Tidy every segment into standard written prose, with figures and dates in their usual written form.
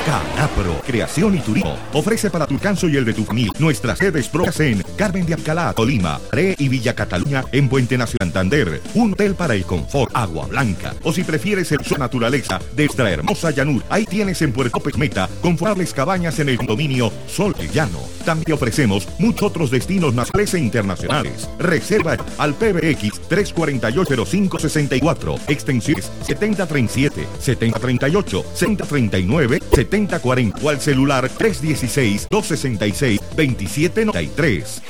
Canapro, creación y turismo. Ofrece para tu descanso y el de tu familia. Nuestras sedes propias en Carmen de Alcalá, Tolima, Re y Villa Cataluña, en Puente Nacional, Santander. Un hotel para el confort, Agua Blanca. O si prefieres su naturaleza de nuestra hermosa llanura, ahí tienes en Puerto Meta confortables cabañas en el condominio Sol del Llano. También te ofrecemos muchos otros destinos nacionales e internacionales. Reserva al PBX 348-0564, extensiones 7037, 7038, 7039, 7040 o al celular 316-266-2793.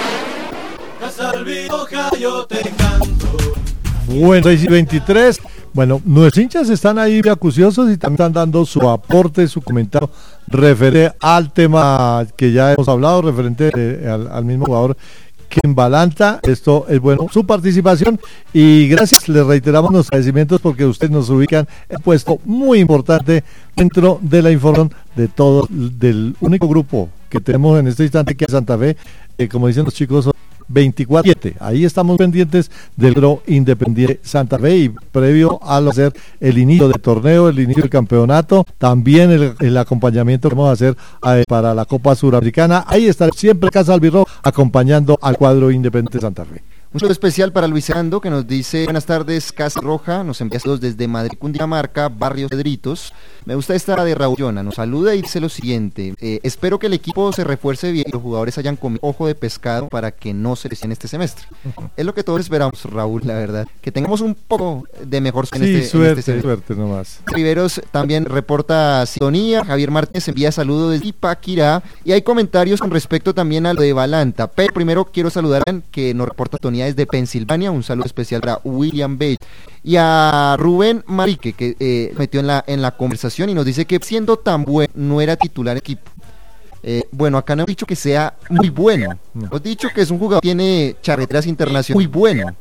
Bueno, 6:23. Bueno, nuestros hinchas están ahí acuciosos y también están dando su aporte, su comentario referente al tema que ya hemos hablado, referente al mismo jugador que en Balanta. Esto es bueno, su participación, y gracias, les reiteramos los agradecimientos porque ustedes nos ubican en un puesto muy importante dentro de la información de todo, del único grupo que tenemos en este instante, que es Santa Fe, como dicen los chicos, 24/7. Ahí estamos pendientes del Gro Independiente Santa Fe, y previo a hacer el inicio del torneo, el inicio del campeonato, también el acompañamiento que vamos a hacer para la Copa Suramericana. Ahí está siempre Casa Albirroja acompañando al cuadro Independiente Santa Fe. Un saludo especial para Luis Fernando, que nos dice: buenas tardes, Casa Roja, nos envía saludos desde Madrid, Cundinamarca, Barrio Cedritos. Me gusta esta de Raúl Llona, nos saluda y dice lo siguiente: espero que el equipo se refuerce bien y los jugadores hayan comido ojo de pescado para que no se lesione este semestre. Es lo que todos esperamos, Raúl, la verdad, que tengamos un poco de mejor suerte en este semestre. Suerte nomás. Riveros también reporta sintonía. Javier Martínez envía saludos desde Ipaquirá, y hay comentarios con respecto también a lo de Balanta. Pero primero quiero saludar a que nos reporta sintonía desde Pensilvania. Un saludo especial para William Bell y a Rubén Marique, que metió en la conversación y nos dice que siendo tan bueno no era titular equipo. Bueno, acá no hemos dicho que sea muy bueno, hemos dicho que es un jugador que tiene charreteras internacionales muy bueno.